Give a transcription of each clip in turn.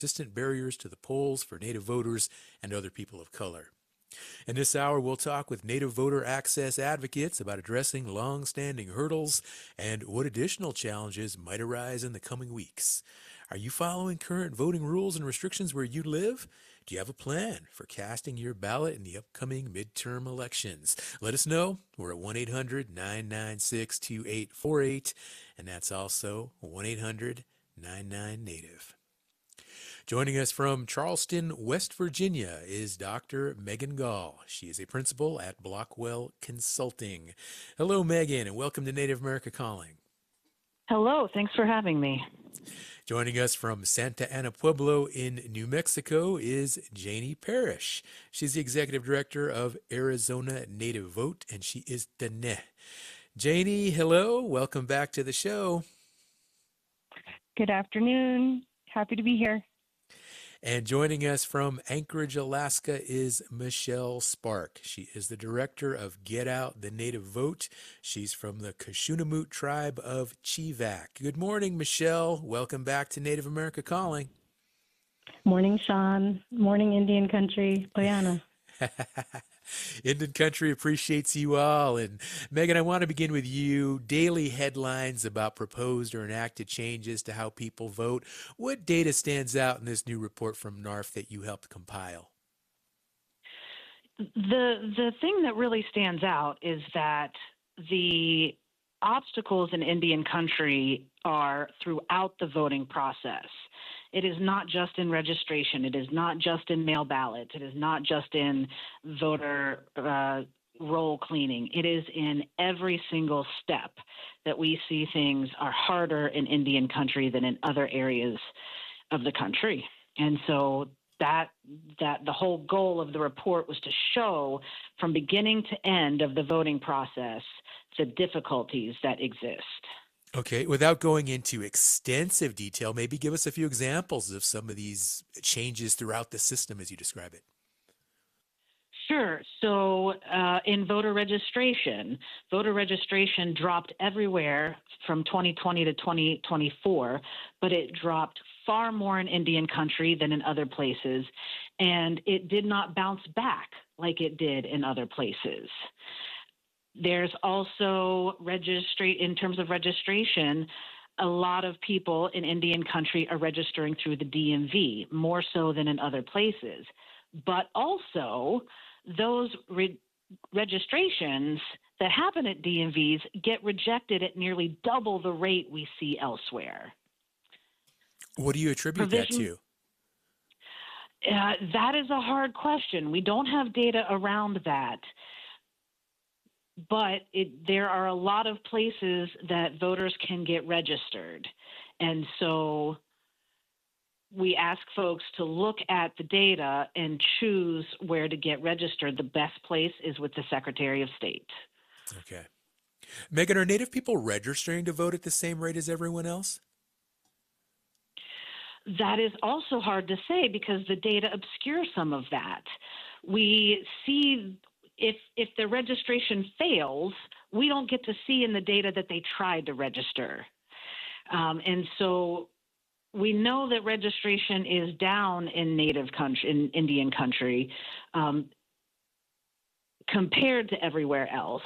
persistent barriers to the polls for Native voters and other people of color. In this hour, we'll talk with Native voter access advocates about addressing long-standing hurdles and what additional challenges might arise in the coming weeks. Are you following current voting rules and restrictions where you live? Do you have a plan for casting your ballot in the upcoming midterm elections? Let us know. We're at 1-800-996-2848, and that's also 1-800-99-NATIVE. Joining us from Charleston, West Virginia is Dr. Megan Gall. She is a principal at Blockwell Consulting. Hello, Megan, and welcome to Native America Calling. Hello, thanks for having me. Joining us from Santa Ana Pueblo in New Mexico is Janie Parrish. She's the executive director of Arizona Native Vote, and she is Dene. Janie, hello. Welcome back to the show. Good afternoon. Happy to be here. And joining us from Anchorage, Alaska is Michelle Spark. She is the director of Get Out the Native Vote. She's from the Kashunamoot tribe of Chivak. Good morning, Michelle. Welcome back to Native America Calling. Morning, Sean. Morning, Indian Country. Poyana. Indian Country appreciates you all. And Megan, I want to begin with you. Daily headlines about proposed or enacted changes to how people vote. What data stands out in this new report from NARF that you helped compile? The thing that really stands out is that the obstacles in Indian Country are throughout the voting process. It is not just in registration. It is not just in mail ballots. It is not just in voter roll cleaning. It is in every single step that we see things are harder in Indian Country than in other areas of the country. And so that the whole goal of the report was to show from beginning to end of the voting process the difficulties that exist. Okay, without going into extensive detail, maybe give us a few examples of some of these changes throughout the system as you describe it. Sure. So in voter registration dropped everywhere from 2020 to 2024, but it dropped far more in Indian Country than in other places, and it did not bounce back like it did in other places. There's also in terms of registration, a lot of people in Indian Country are registering through the DMV, more so than in other places. But also, those registrations that happen at DMVs get rejected at nearly double the rate we see elsewhere. What do you attribute that to? That is a hard question. We don't have data around that. But there are a lot of places that voters can get registered. And so we ask folks to look at the data and choose where to get registered. The best place is with the Secretary of State. Okay. Megan, are Native people registering to vote at the same rate as everyone else? That is also hard to say because the data obscure some of that. We see if the registration fails, we don't get to see in the data that they tried to register. And so we know that registration is down in in Indian Country compared to everywhere else.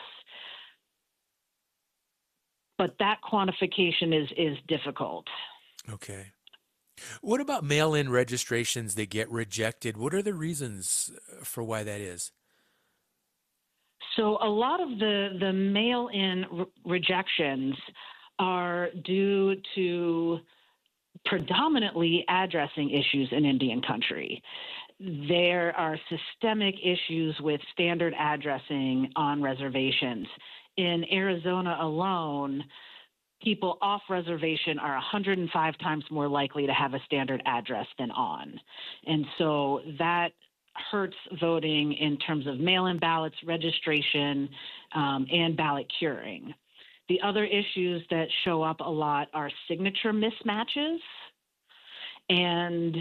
But that quantification is difficult. Okay. What about mail-in registrations that get rejected? What are the reasons for why that is? So a lot of the mail-in rejections are due to predominantly addressing issues in Indian Country. There are systemic issues with standard addressing on reservations. In Arizona alone, people off reservation are 105 times more likely to have a standard address than on. And so that hurts voting in terms of mail-in ballots, registration, and ballot curing. The other issues that show up a lot are signature mismatches and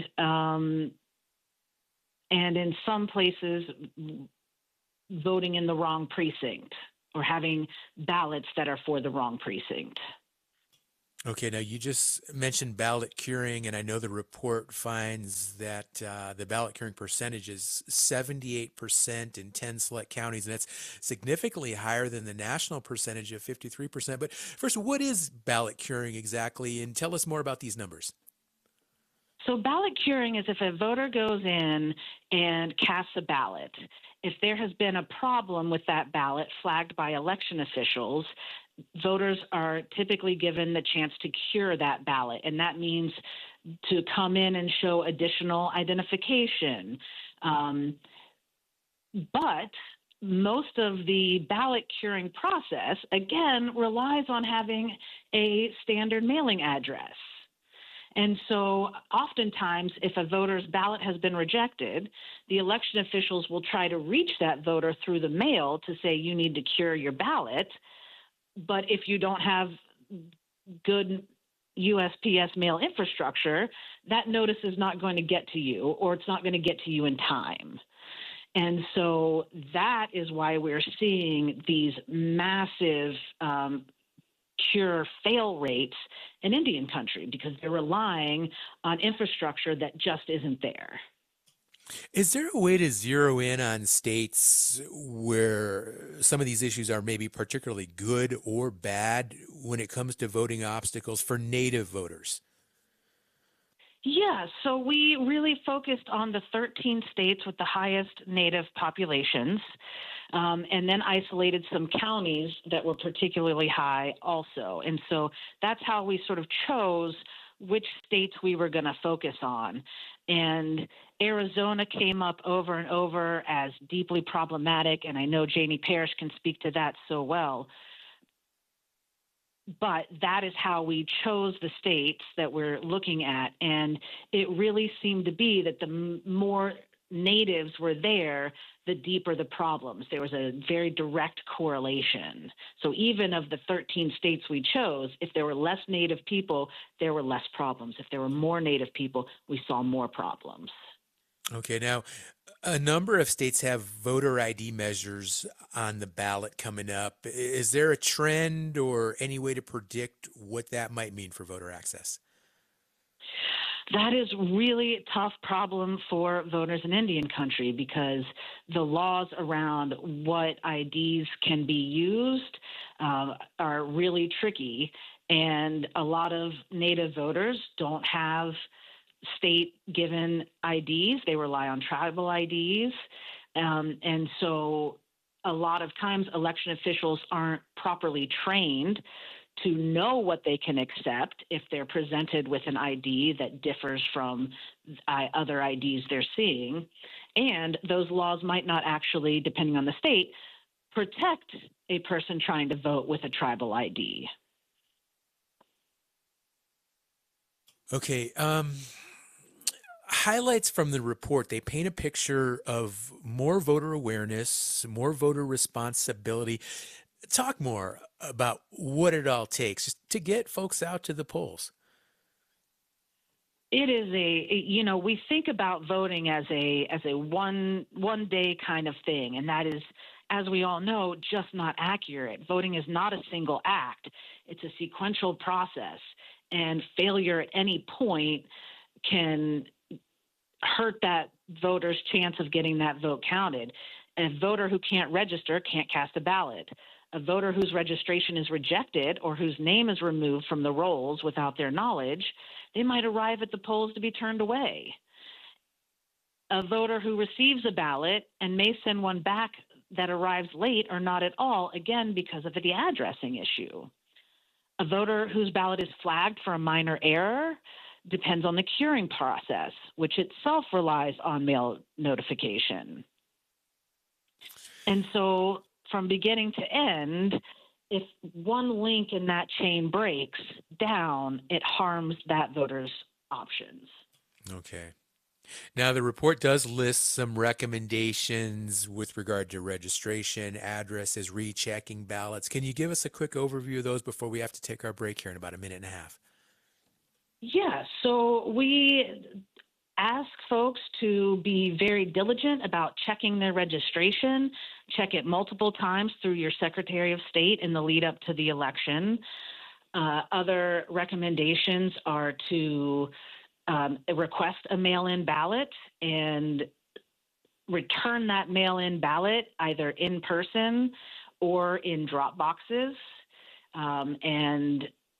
in some places voting in the wrong precinct or having ballots that are for the wrong precinct. Okay, now you just mentioned ballot curing, and I know the report finds that the ballot curing percentage is 78% in 10 select counties, and that's significantly higher than the national percentage of 53%. But first, what is ballot curing exactly? And tell us more about these numbers. So, ballot curing is if a voter goes in and casts a ballot. If there has been a problem with that ballot flagged by election officials, voters are typically given the chance to cure that ballot. And that means to come in and show additional identification. But most of the ballot curing process, again, relies on having a standard mailing address. And so oftentimes, if a voter's ballot has been rejected, the election officials will try to reach that voter through the mail to say you need to cure your ballot. But if you don't have good USPS mail infrastructure, that notice is not going to get to you, or it's not going to get to you in time. And so that is why we're seeing these massive cure fail rates in Indian country, because they're relying on infrastructure that just isn't there. Is there a way to zero in on states where some of these issues are maybe particularly good or bad when it comes to voting obstacles for Native voters? Yeah, so we really focused on the 13 states with the highest Native populations, and then isolated some counties that were particularly high also. And so that's how we sort of chose which states we were going to focus on. And Arizona came up over and over as deeply problematic, and I know Janie Parrish can speak to that so well. But that is how we chose the states that we're looking at. And it really seemed to be that the more natives were there, the deeper the problems. There was a very direct correlation. So even of the 13 states we chose, if there were less native people, there were less problems. If there were more native people, we saw more problems. Okay, now a number of states have voter ID measures on the ballot coming up. Is there a trend or any way to predict what that might mean for voter access? That is really a tough problem for voters in Indian country, because the laws around what IDs can be used are really tricky. And a lot of Native voters don't have state-given IDs. They rely on tribal IDs. And so a lot of times election officials aren't properly trained to know what they can accept if they're presented with an ID that differs from other IDs they're seeing. And those laws might not actually, depending on the state, protect a person trying to vote with a tribal ID. Okay, highlights from the report, they paint a picture of more voter awareness, more voter responsibility. Talk more about what it all takes just to get folks out to the polls. It is we think about voting as a one day kind of thing, and that is, as we all know, just not accurate. Voting is not a single act. It's a sequential process, and failure at any point can hurt that voter's chance of getting that vote counted. A voter who can't register can't cast a ballot. A voter whose registration is rejected or whose name is removed from the rolls without their knowledge, they might arrive at the polls to be turned away. A voter who receives a ballot and may send one back that arrives late or not at all, again, because of the addressing issue. A voter whose ballot is flagged for a minor error depends on the curing process, which itself relies on mail notification. And so from beginning to end, if one link in that chain breaks down, it harms that voter's options. Okay. Now, the report does list some recommendations with regard to registration, addresses, rechecking ballots. Can you give us a quick overview of those before we have to take our break here in about a minute and a half? Yeah, so we ask folks to be very diligent about checking their registration, check it multiple times through your Secretary of State in the lead up to the election. Other recommendations are to request a mail-in ballot and return that mail-in ballot either in person or in drop boxes, and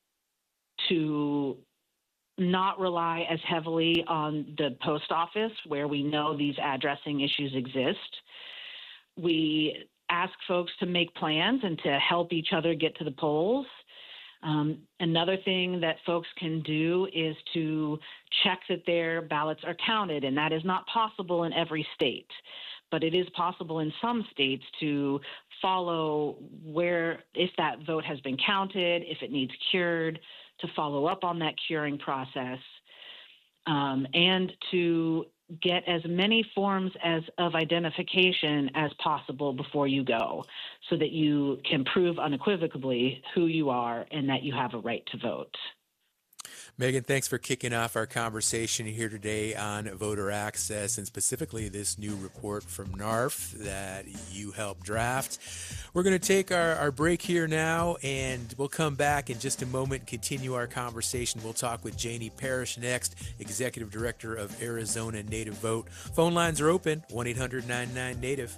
to not rely as heavily on the post office where we know these addressing issues exist. We ask folks to make plans and to help each other get to the polls. Another thing that folks can do is to check that their ballots are counted, and that is not possible in every state. But it is possible in some states to follow if that vote has been counted, if it needs cured, to follow up on that curing process, and to get as many forms of identification as possible before you go, so that you can prove unequivocally who you are and that you have a right to vote. Megan, thanks for kicking off our conversation here today on voter access, and specifically this new report from NARF that you helped draft. We're going to take our break here now, and we'll come back in just a moment, continue our conversation. We'll talk with Janie Parrish next, Executive Director of Arizona Native Vote. Phone lines are open, 1-800-99-NATIVE.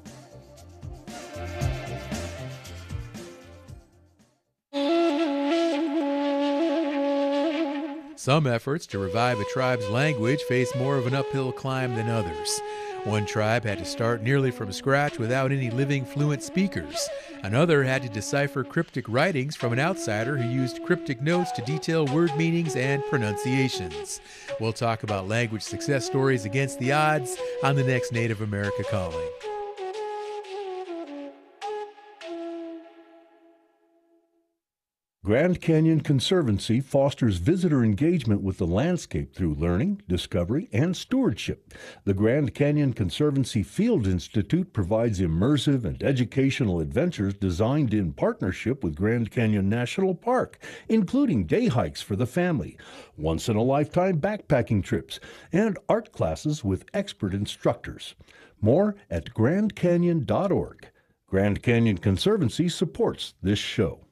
Some efforts to revive a tribe's language face more of an uphill climb than others. One tribe had to start nearly from scratch without any living fluent speakers. Another had to decipher cryptic writings from an outsider who used cryptic notes to detail word meanings and pronunciations. We'll talk about language success stories against the odds on the next Native America Calling. Grand Canyon Conservancy fosters visitor engagement with the landscape through learning, discovery, and stewardship. The Grand Canyon Conservancy Field Institute provides immersive and educational adventures designed in partnership with Grand Canyon National Park, including day hikes for the family, once-in-a-lifetime backpacking trips, and art classes with expert instructors. More at grandcanyon.org. Grand Canyon Conservancy supports this show.